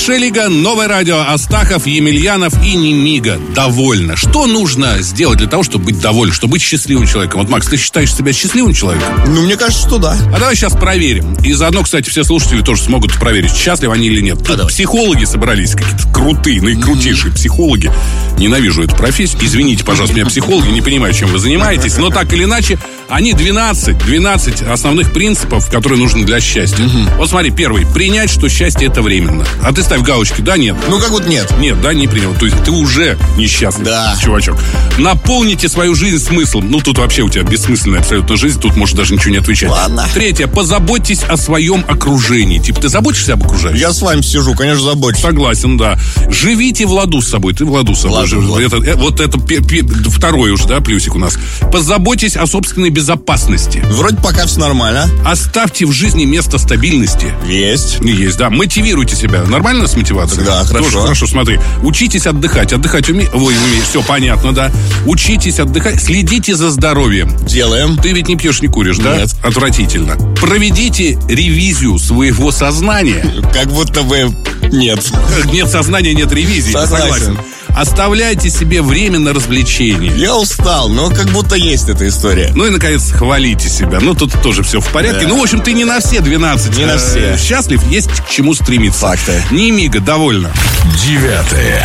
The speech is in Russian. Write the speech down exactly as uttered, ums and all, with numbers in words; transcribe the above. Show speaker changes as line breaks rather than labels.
Высшая лига, Новое радио, Астахов, Емельянов и Немига. Довольно. Что нужно сделать для того, чтобы быть довольным, чтобы быть счастливым человеком? Вот, Макс, ты считаешь себя счастливым человеком?
Ну, мне кажется, что да.
А давай сейчас проверим. И заодно, кстати, все слушатели тоже смогут проверить, счастливы они или нет. Тут психологи собрались, какие-то крутые, наикрутейшие психологи. Ненавижу эту профессию. Извините, пожалуйста, меня психологи, не понимаю, чем вы занимаетесь. Но так или иначе, они двенадцать, двенадцать основных принципов, которые нужны для счастья. Угу. Вот смотри, первый. Принять, что счастье это временно. А ты ставь галочки, да, нет?
Ну, как вот нет.
Нет, да, не принял. То есть ты уже несчастлив,
да.
чувачок. Наполните свою жизнь смыслом. Ну, тут вообще у тебя бессмысленная абсолютно жизнь. Тут можешь даже ничего не отвечать.
Ладно.
Третье. Позаботьтесь о своем окружении. Типа, ты заботишься об окружающих?
Я с вами сижу, конечно, забочусь.
Согласен, да. Живите в ладу с собой. Ты в ладу с собой
ладу,
живешь.
ладу.
Это, вот это пи- пи- второй уже, да, плюсик у нас. Позаботьтесь о собственной безопасности.
Вроде пока все нормально.
Оставьте в жизни место стабильности.
Есть.
Есть, да. Мотивируйте себя. Нормально с мотивацией?
Да, хорошо.
Тоже хорошо, смотри. Учитесь отдыхать. Отдыхать умеете? Ой, умеешь. Все понятно, да. Учитесь отдыхать. Следите за здоровьем.
Делаем.
Ты ведь не пьешь, не куришь, да?
Нет.
Отвратительно. Проведите ревизию своего сознания.
Как будто бы нет.
Нет сознания, нет ревизии.
Согласен.
Согласен. Оставляйте себе время на развлечения.
Я устал, но как будто есть эта история.
Ну и, наконец, хвалите себя. Ну, тут тоже все в порядке.
Да.
Ну, в общем, ты не на все двенадцать
Не на все.
счастлив, есть к чему стремиться.
Факты.
Немига, довольно.
Девятое.